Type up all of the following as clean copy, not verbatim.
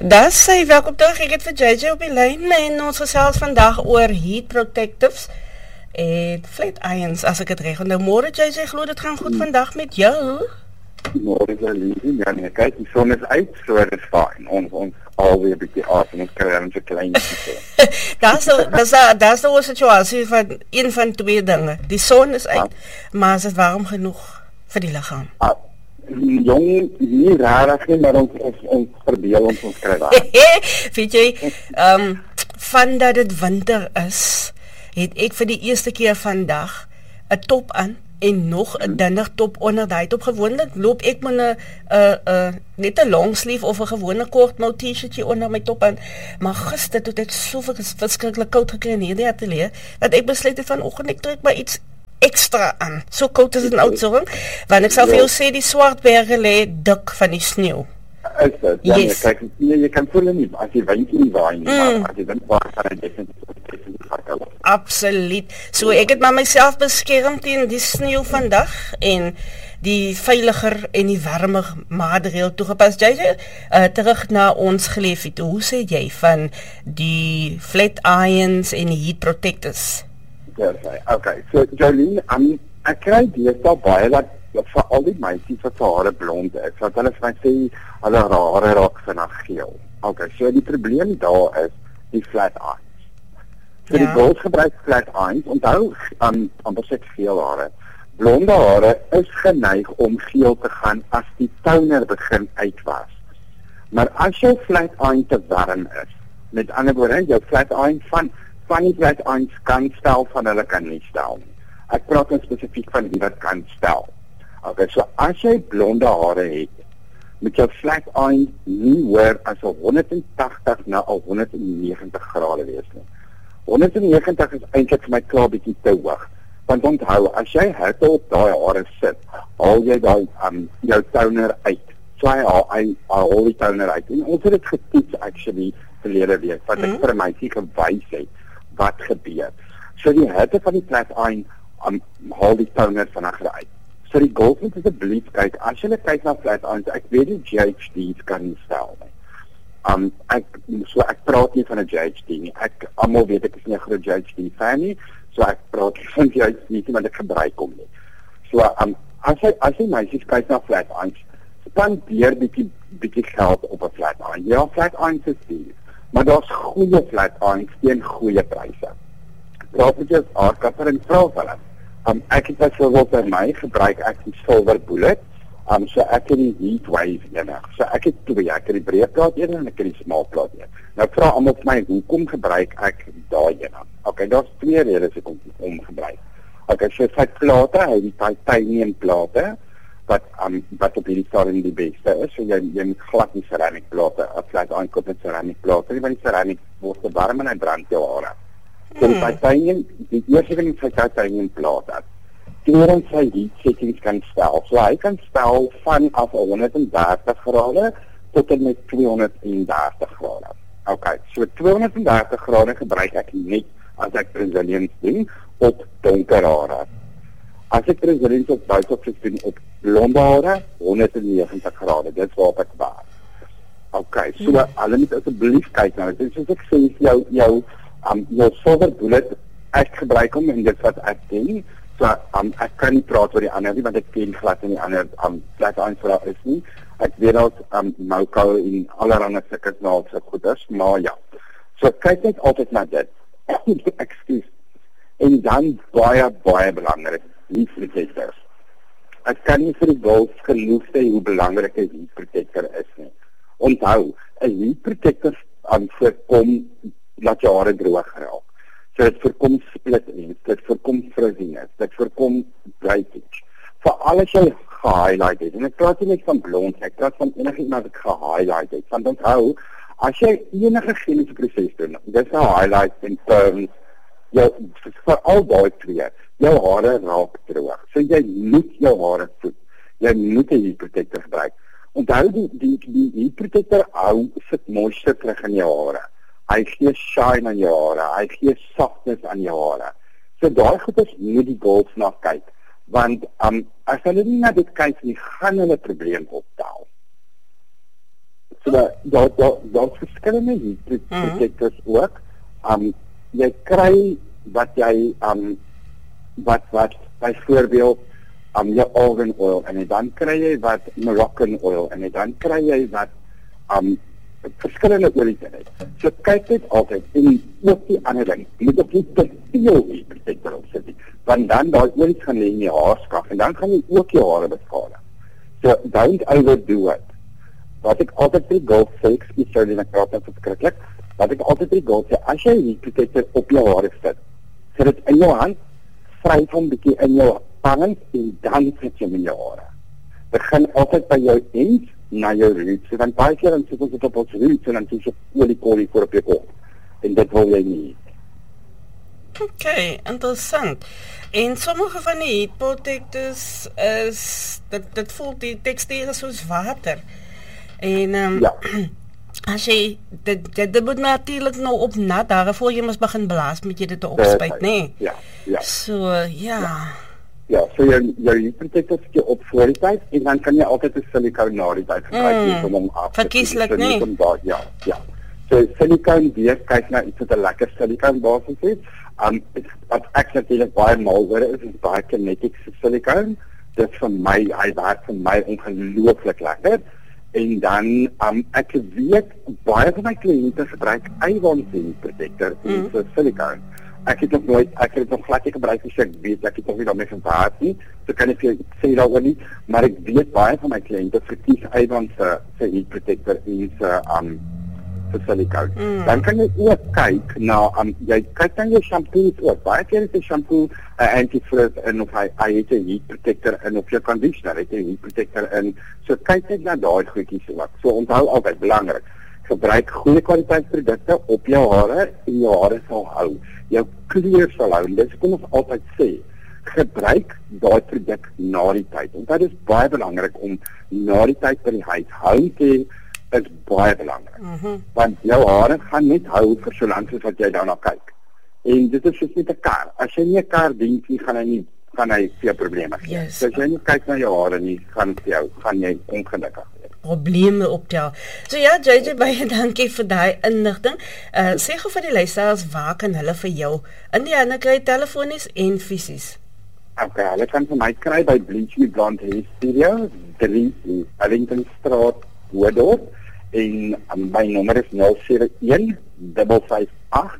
Daar sê, welkom terug, ek het vir JJ op die lyn en ons gesels vandag oor heat protectives en flat irons, as ek het reg. Nou môre JJ, glo dit gaan goed vandag met jou? Môre is liefie, ja nee, kyk, die son is uit, so dit is fyn. Ons alweer 'n bietjie af en ons kry dan so klein Daar is nou 'n situasie van een van twee dinge. Die son is uit, maar is dit warm genoeg vir die liggaam? Jong, nie rarig nie, maar ons verbeel ons kry daar. Weet jy, van dat dit winter is, het ek vir die eerste keer vandag 'n top aan en nog 'n dunner top onder daai top. Gewoonlik loop ek met 'n net 'n longsleeve of 'n gewone kortmou T-shirtjie onder my top aan, maar gister het ek so verskriklik koud gekry in hierdie ateljee dat ek besluit het vanoggend ek trek maar iets extra aan. So koud is dit in Oudtshoorn, want ek sal vir jou sê die Swartberge lê dik van die sneeu. Is dit? Ja, yes. Kyk, jy kan voel nie as jy windjie nie waai nie, maar as jy dink waar gaan dit definitief. Absoluut. So ek het maar myself beskerm teen die sneeu vandag en die veiliger en die warmer maatreël toegepas. Jy terug na ons geleefie toe. Hoe sê jy van die flat irons en die heat protectors? Okay, so Jolene, ek kry deesdae baie dat vir al die meisies wat hare blond is, wat hulle vir my sê, hulle hare raak vinnig geel. Okay, so die probleem daar is die flat irons. So die girls gebruik flat irons, onthou amper sê geel hare. Blonde hare is geneig om geel te gaan as die toner begin uitwas. Maar as jou flat iron te warm is, met ander woorde, jou flat iron van die flat irons kan stel, van hulle kan nie stel nie. Ek praat nou spesifiek van die wat kan stel. Okay, so as jy blonde hare het, met jou flat iron nie hoor as 180 na 190 grade wees nie. 190 is eintlik vir my klaar bietjie te hoog. Want onthou, as jy hitte op daai hare sit, haal jy daai jou toner uit. So hy haal die toner uit. En ons het dit getoets actually verlede week, wat ek vir my gewys het wat gebeur. So die hitte van die flat iron haal die toner vinnig uit. So die girls moet asseblief kyk, as jy kyk na flat irons, ek weet die GHD's kan nie stel nie. Ek praat nie van 'n GHD nie. Almal weet ek is nie 'n groot GHD fan nie, so ek praat nie van GHD nie, want ek gebruik hom nie. So as jy meisies kyk na flat irons, spandeer bietjie geld op 'n flat iron. Ja, flat irons is duur, maar daar's goeie flat irons teen goeie pryse. Praat met jou aardkapper en vra vir hulle. Ek het byvoorbeeld by my gebruik ek die Silver Bullet. So ek het die Heat Wave ene. So ek het twee, ek het die breë plaat ene en ek het die smal plaat ene. Nou vra almal vir my, hoekom gebruik ek daai ene? Okay, daar's twee redes ek om gebruik. Okay, so sy plate, hy die titanium plate wat op hierdie stadium die beste is. So jy moet glad nie ceramic plate, 'n flat iron koop met ceramic plate, want die ceramic word te warm en hy brand jou hare. So die titanium, die eerste ding is sy titanium plate. Tweedens sy heat settings kan stel. So hy kan stel vanaf 130 grade tot en met 230 grade. Okay, so 230 grade gebruik ek net as ek Brazilians doen op donker hare. As ek Brazilians op buitop doen op blonde hare, 190 grade. Dit is waarop ek baas. Okay, so hulle moet asseblief kyk nou. Dit is soos ek sê, jou Silver Bullet, ek gebruik hom en dit wat ek doen. So, ek kan nie praat oor die ander nie, want ek ken glad in die ander flat irons wat daar is nie. Ek weet dat Mouko en allerhande sulke snaakse goeders, maar ja. So, kyk net altyd na dit. Ekskuus. En dan baie belangrik, heat protectors. Ek kan nie vir die girls genoeg sê hoe belangrik 'n heat protector is nie. Onthou, 'n heat protector voorkom dat jou hare droog raak. So dit voorkom split ends, dit voorkom frizziness, dit voorkom breakage. Veral as jy gehighlight het, en ek praat nie net van blond, ek praat van enigiemand wat gehighlight het, want onthou, as jy enige chemiese proses doen, dis 'n highlight en turns, veral daai twee, jou hare raak droog. So jy moet jou hare voed, jy moet 'n heat protector gebruik. Onthou die heat protector sit moisture terug in jou hare. Hy gee shine aan jou hare, hy gee softness aan jou hare. So daai goeders moet die girls na kyk, want as hulle nie na dit kyk nie, gaan hulle probleem optel. So daar's verskillende heat protectors ook. Jy kry wat jy wat byvoorbeeld jou argan oil en dan kry jy wat Moroccan oil en dan kry jy wat verskillende olies in het. So kyk dit altyd en ook die ander ding. Jy moet ook nie te veel heat protector opsit nie, want dan daai olies gaan lê in die haarskaf en dan gaan jy ook jou hare beskadig. So don't overdo it. Wat ek altyd vir die girls sê, ek sê dit praat net verskriklik. Wat ek altyd vir die girls sê, as jy heat protector op jou hare sit dit in jou hand, vryf hom bietjie in jou pange en dan sit jy in jou hare. Begin altyd by jou ends na jou roots. So dan baie keer dan sit ons dit op ons roots en dan sien jy olie voor op jou kop. En dit wil jy nie. Okay, interessant. En sommige van die heat protectors is dit voel die tekstuur soos water. En as jy dit moet natuurlik nou op nat, daarvoor jy mos begin blaas met jy dit opspuit, nee. Ja. So so jou heat protector sit jy op voor die tyd en dan kan jy altyd 'n silikone na die tyd gebruik om hom af te verkieslik, nee. Ja. So silikone weer kyk na iets wat 'n lekker silikone basis het. Wat ek natuurlik baie mal oor is baie kinetics silikone. Dit vir my, hy werk vir my ongelooflik lekker. En dan ek weet baie van my kliënte gebruik Avon heat protector en so silikone. Ek het dit nog glad nie gebruik nie, ek weet ek het nog nie daarmee gewerk nie. So kan ek sê daaroor nie, maar ek weet baie van my kliënte verkies Avon se heat protector en se silikone. Dan kan jy ook kyk na jy kyk dan jou shampoos ook. Baie keer is die shampoo 'n anti-frizz en of hy het 'n heat protector en of jou conditioner het 'n heat protector en so kyk net na daai goedjies ook. So onthou altyd belangrik, gebruik goeie kwaliteitsprodukte op jou hare en jou hare sal hou. Jou kleur sal hou. Dis kom ons altyd sê, gebruik daai produk na die tyd. Want dit is baie belangrik om na die tyd by die huis hou te is baie belangrik. Want jou hare gaan net hou vir so lank as wat jy daarna kyk. En dit is soos met 'n kar. As jy nie 'n kar dien nie, gaan hy vir probleme gee. Yes. So as jy nie kyk na jou hare nie, gaan jy ongelukkig wees. Probleme optel. So ja, JJ, baie dankie vir daai inligting. Sê gou vir die luisteraars, waar kan hulle vir jou in die hande kry, telefonies en fisies? Okay, hulle kan vir my kry by Bleach Me Blonde Hair Studio, 3 Ellingtonstraat, Hoëdorp. En my nommer is 071 558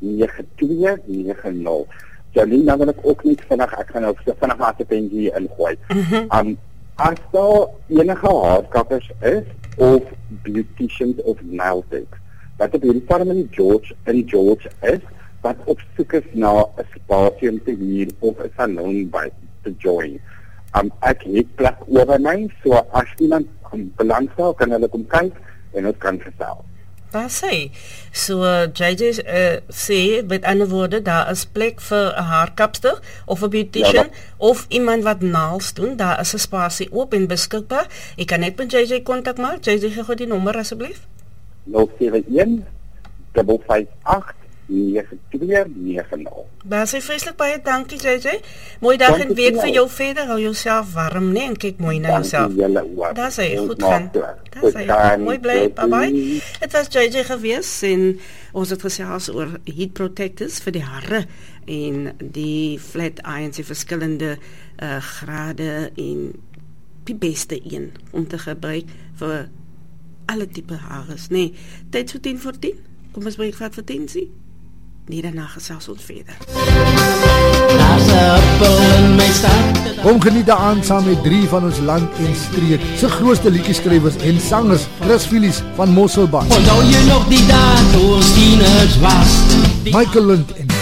9290. Jolien, dan wil ek ook net ek gaan nou vinnig maar 'n penjie ingooi. As daar enige haarkappers is of beauticians of nail techs, wat op hierdie farm George is, wat op soek is na 'n spasie om te huur of 'n salon by te join. Ek het plek oor my, so as iemand belangstel, kan hulle kom kyk en ons kan gesels. Daar sê, so JJ sê, met ander woorde, daar is plek vir 'n haarkapster of 'n beautician of iemand wat nails doen, daar is 'n spasie oop en beskikbaar. Jy kan net met JJ kontak maak. JJ, gee gou die nommer asseblief. 071 558 9290. Daar sê vreeslik baie dankie, JJ. Mooi dag en week vir jou verder. Hou jouself warm, nee, en kyk mooi na jouself. Daar sê, goed gaan. Daar sê, mooi bly, bye-bye. Het was JJ gewees en ons het gesels oor heat protectors vir die hare en die flat irons, die verskillende grade en die beste een om te gebruik vir alle tipe hare, nee. Tyd so 10 voor 10. Kom ons breek vat vir 10, sien. Nee, daarna gesels ons verder. Kom geniet de aand saam met 3 van ons land en streek se grootste liedjieskrywers en sangers, Chris Phillips van Mosselbaai. Onthou jy nog die dae toe ons tieners was? Michael Lund en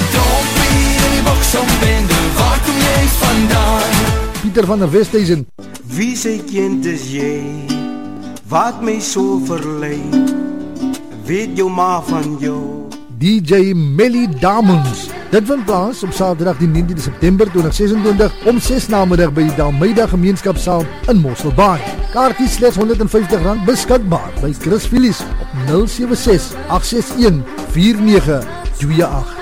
Pieter van der Westhuizen. Wie se kind is jy? Wat my so verlei? Weet jou maar van jou. DJ Melly Diamonds. Dit vind plaas op Saterdag die 19de September 2026 om 6 namiddag by die Dalmeida Gemeenskapsaal in Mosselbaai. Kaartjies slegs R150 beskikbaar by Chris Phillips op 076 861 4928.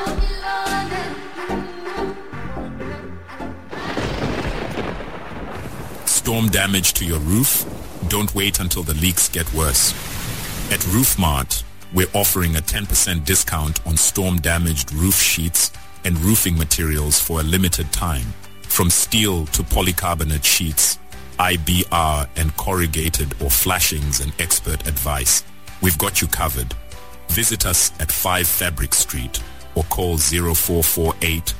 Storm damage to your roof? Don't wait until the leaks get worse. At Roofmart, we're offering a 10% discount on storm-damaged roof sheets and roofing materials for a limited time. From steel to polycarbonate sheets, IBR and corrugated or flashings and expert advice, we've got you covered. Visit us at 5 Fabric Street or call 0448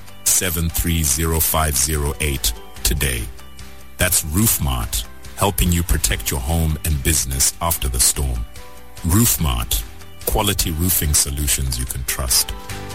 730508 today. That's Roofmart, helping you protect your home and business after the storm. Roofmart, quality roofing solutions you can trust.